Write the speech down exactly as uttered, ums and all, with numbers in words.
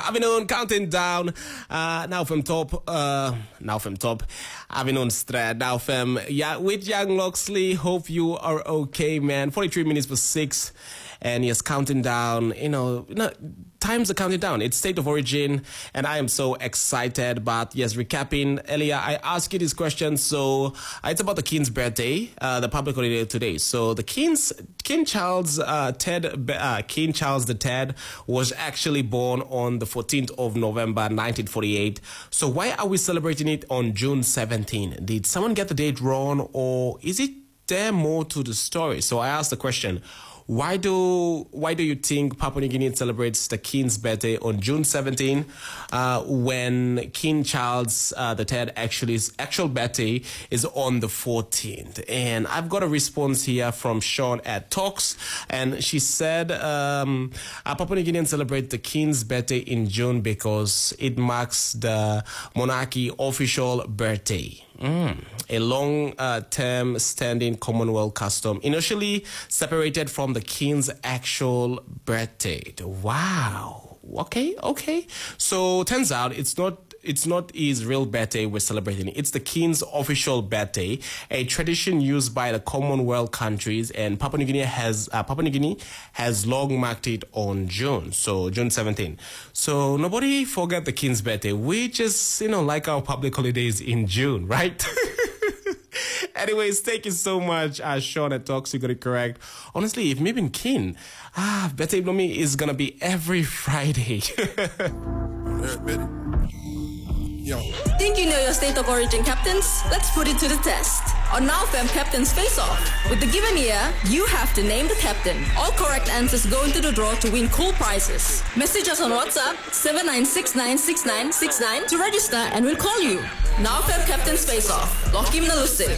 Afternoon, counting down. Uh, now from top. Uh, now from top. Afternoon, straight. Now from yeah, with Young Loxley. Hope you are okay, man. Forty-three minutes for six, and yes, counting down. You know, you know, times are counting down. It's State of Origin, and I am so excited. But yes, recapping earlier, I asked you this question. So uh, it's about the King's birthday, uh, the public holiday today. So the King's King Charles uh, Ted uh, King Charles the Third was actually born on the fourteenth of November, nineteen forty-eight. So why are we celebrating it on June seventeenth? Did someone get the date wrong, or is it there more to the story? So I asked the question. Why do why do you think Papua New Guinea celebrates the King's birthday on June seventeenth uh, when King Charles uh, the Third actually's actual birthday is on the fourteenth? And I've got a response here from Sean at Talks, and she said um, uh, Papua New Guineans celebrate the King's birthday in June because it marks the monarchy official birthday. Mm. A long-term uh, standing Commonwealth custom, initially separated from the King's actual birth date. Wow. Okay, okay. So turns out it's not it's not his real birthday we're celebrating. It's the King's official birthday, a tradition used by the Commonwealth countries, and Papua New Guinea has uh, Papua New Guinea has long marked it on June, so June seventeenth. So nobody forget the King's birthday, which is, you know, like our public holidays in June, right? Anyways, thank you so much, uh, Sean at Talks. You got it correct. Honestly, if maybe King, ah, birthday blooming is gonna be every Friday. Yo. Think you know your State of Origin captains? Let's put it to the test. On Now Fam Captains Face Off. With the given year, you have to name the captain. All correct answers go into the draw to win cool prizes. Message us on WhatsApp seven nine six nine six nine six nine to register and we'll call you. Now Fam Captains Face Off. Lock him Nalusik.